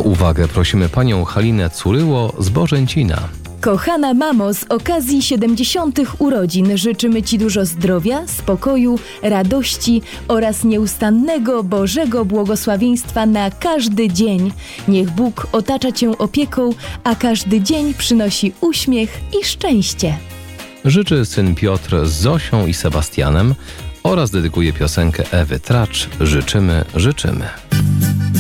uwagę prosimy panią Halinę Curyło z Bożęcina. Kochana mamo, z okazji 70. urodzin życzymy Ci dużo zdrowia, spokoju, radości oraz nieustannego Bożego błogosławieństwa na każdy dzień. Niech Bóg otacza Cię opieką, a każdy dzień przynosi uśmiech i szczęście. Życzy syn Piotr z Zosią i Sebastianem oraz dedykuje piosenkę Ewy Tracz „Życzymy, życzymy”.